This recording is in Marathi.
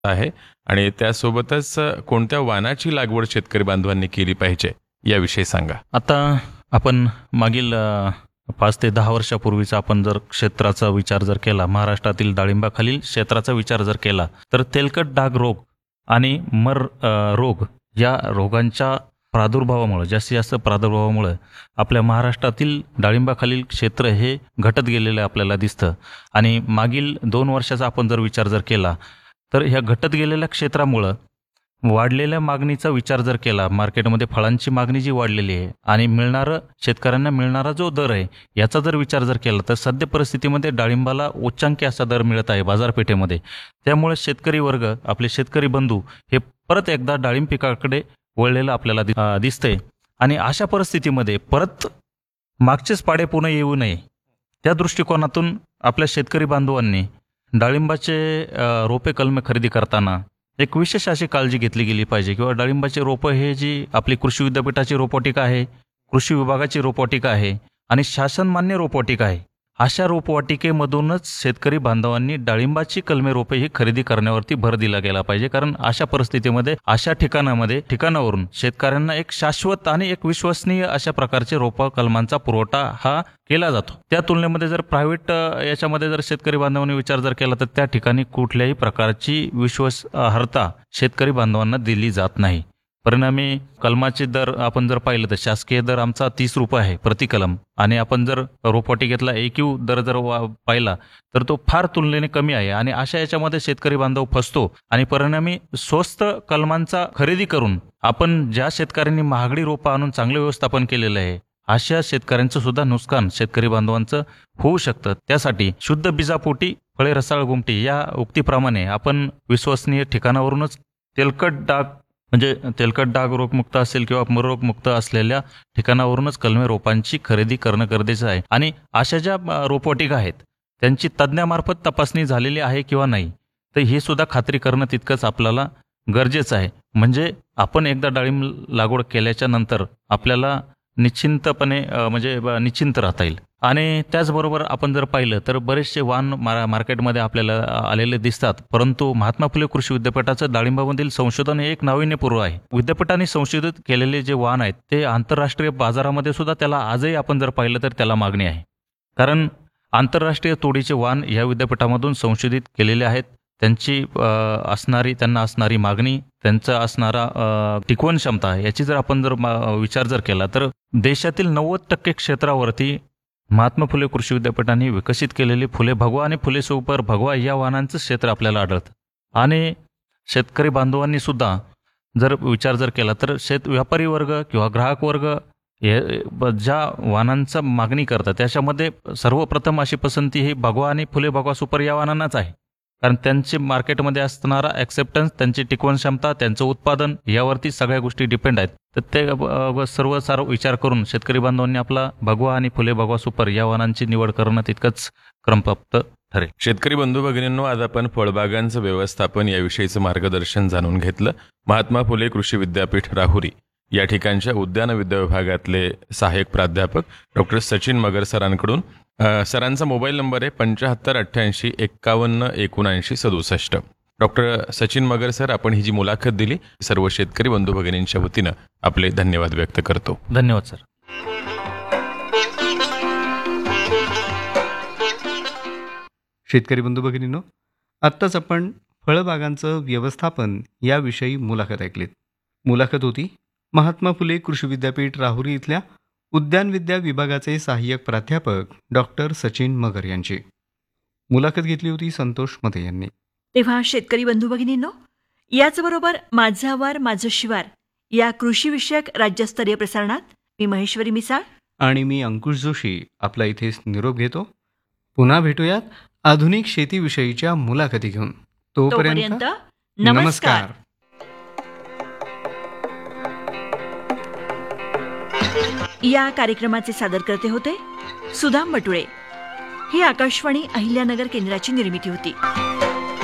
आहे आणि त्यासोबतच कोणत्या वाणाची लागवड शेतकरी बांधवांनी केली पाहिजे याविषयी सांगा. आता आपण मागील 5 ते 10 वर्षापूर्वीचा आपण जर क्षेत्राचा विचार जर केला, महाराष्ट्रातील डाळिंबाखालील क्षेत्राचा विचार जर केला, तर तेलकट डाग रोग आणि मर रोग या रोगांच्या प्रादुर्भावामुळे, जास्तीत जास्त प्रादुर्भावामुळे आपल्या महाराष्ट्रातील डाळिंबाखालील क्षेत्र हे घटत गेलेलं आपल्याला दिसतं. आणि मागील 2 वर्षाचा आपण जर विचार जर केला, तर ह्या घटत गेलेल्या क्षेत्रामुळं वाढलेल्या मागणीचा विचार जर केला, मार्केटमध्ये फळांची मागणी जी वाढलेली आहे आणि शेतकऱ्यांना मिळणारा जो दर आहे याचा जर विचार जर केला, तर सध्या परिस्थितीमध्ये डाळिंबाला उच्चांकी असा दर मिळत आहे बाजारपेठेमध्ये. त्यामुळे शेतकरी वर्ग, आपले शेतकरी बंधू हे परत एकदा डाळिंब पिकाकडे वळलेलं आपल्याला दिसतंय. आणि अशा परिस्थितीमध्ये परत मागचेच पाडे पुन्हा येऊ नये त्या दृष्टिकोनातून आपल्या शेतकरी बांधवांनी डाळिंबाचे रोपे कलमे खरेदी करताना एक विशेष अशी काळजी घेतली गेली पाहिजे. किंवा डाळिंबाचे रोपं हे जी आपली कृषी विद्यापीठाची रोपवाटिका आहे, कृषी विभागाची रोपवाटिका आहे आणि शासनमान्य रोपवाटिका आहे, अशा रोपवाटिकेमधूनच शेतकरी बांधवांनी डाळिंबाची कलमे रोपे ही खरेदी करण्यावरती भर दिला गेला पाहिजे. कारण अशा परिस्थितीमध्ये अशा ठिकाणावरून शेतकऱ्यांना एक शाश्वत आणि एक विश्वसनीय अशा प्रकारचे रोप कलमांचा पुरवठा हा केला जातो. त्या तुलनेमध्ये जर प्रायव्हेट याच्यामध्ये जर शेतकरी बांधवांनी विचार जर केला, तर त्या ठिकाणी कुठल्याही प्रकारची विश्वासार्हता शेतकरी बांधवांना दिली जात नाही. परिणामी कलमाचे दर आपण जर पाहिलं तर शासकीय दर आमचा 30 रुपये आहे प्रति कलम, आणि आपण जर रोपवाटिकेतला AQ दर जर पाहिला तर तो फार तुलनेने कमी आहे. आणि अशा याच्यामध्ये शेतकरी बांधव फसतो आणि परिणामी स्वस्त कलमांचा खरेदी करून आपण ज्या शेतकऱ्यांनी महागडी रोपं आणून चांगलं व्यवस्थापन केलेलं आहे, अशा शेतकऱ्यांचं सुद्धा नुकसान शेतकरी बांधवांचं होऊ शकतं. त्यासाठी शुद्ध बीजापोटी फळे रसाळ गुमटी या उक्तीप्रमाणे आपण विश्वसनीय ठिकाणावरूनच तेलकट डाग रोगमुक्त असेल किंवा मररोगमुक्त असलेल्या ठिकाणावरूनच कलमे रोपांची खरेदी करणं गरजेचं आहे. आणि अशा ज्या रोपवाटिका आहेत त्यांची तज्ज्ञामार्फत तपासणी झालेली आहे किंवा नाही, तर हे सुद्धा खात्री करणं तितकंच आपल्याला गरजेचं आहे. म्हणजे आपण एकदा डाळिंब लागवड केल्याच्या नंतर आपल्याला निश्चिंतपणे निश्चिंत राहता येईल. आणि त्याचबरोबर आपण जर पाहिलं तर बरेचसे वाण मार्केटमध्ये आपल्याला आलेले दिसतात, परंतु महात्मा फुले कृषी विद्यापीठाचं डाळिंबामधील संशोधन हे एक नाविन्यपूर्ण आहे. विद्यापीठाने संशोधित केलेले जे वाण आहेत ते आंतरराष्ट्रीय बाजारामध्ये सुद्धा त्याला आजही आपण जर पाहिलं तर त्याला मागणी आहे. कारण आंतरराष्ट्रीय तोडीचे वाण या विद्यापीठामधून संशोधित केलेले आहेत. त्यांना असणारी मागणी, त्यांचा असणारा टिकवण क्षमता याची जर आपण विचार जर केला, तर देशातील 90% क्षेत्रावरती महात्मा फुले कृषी विद्यापीठाने विकसित केलेली फुले भगवा आणि फुले सुपर भगवा या वाहनांचं क्षेत्र आपल्याला आढळतं. आणि शेतकरी बांधवांनी सुद्धा जर विचार जर केला तर व्यापारी वर्ग किंवा ग्राहक वर्ग ज्या वाहनांचा मागणी करतात त्याच्यामध्ये सर्वप्रथम अशी पसंती ही भगवा आणि फुले भगवा सुपर या वाहनांनाच आहे. कारण त्यांचे मार्केटमध्ये असणारा ॲक्सेप्टन्स, त्यांची टिकवण क्षमता, त्यांचं उत्पादन यावरती सगळ्या गोष्टी डिपेंड आहेत. तर ते सर्व विचार करून शेतकरी बांधवांनी आपला भगवा आणि फुले भगवा सुपर या वाहनांची निवड करणं तितकंच क्रमप्राप्त ठरेल. शेतकरी बंधू भगिनींनो, आज आपण फळबागांचं व्यवस्थापन याविषयीचं मार्गदर्शन जाणून घेतलं. महात्मा फुले कृषी विद्यापीठ राहुरी या ठिकाणच्या उद्यान विद्या विभागातले सहाय्यक प्राध्यापक डॉक्टर सचिन मगर सरांकडून. सरांचा मोबाईल नंबर आहे 7588517967. डॉक्टर सचिन मगर सर, आपण ही जी मुलाखत दिली सर्व शेतकरी बंधू भगिनींच्या वतीनं आपले धन्यवाद व्यक्त करतो. धन्यवाद सर. शेतकरी बंधू भगिनींनो, आत्ताच आपण फळबागांचं व्यवस्थापन याविषयी मुलाखत ऐकलीत. मुलाखत होती महात्मा फुले कृषी विद्यापीठ राहुरी इथल्या उद्यानविद्या विभागाचे सहाय्यक प्राध्यापक डॉक्टर सचिन मगर यांची. मुलाखत घेतली होती संतोष मते यांनी. तेव्हा शेतकरी बंधू भगिनींनो, याचबरोबर माझा वार माझं शिवार या कृषीविषयक राज्यस्तरीय प्रसारणात मी महेश्वरी मिसाळ आणि मी अंकुश जोशी आपला इथेच निरोप घेतो. पुन्हा भेटूयात आधुनिक शेतीविषयीच्या मुलाखती घेऊन. तोपर्यंत नमस्कार. या कार्यक्रमाचे सादरकर्ते होते सुदाम बटुळे. ही आकाशवाणी अहिल्यानगर केंद्राची निर्मिती होती.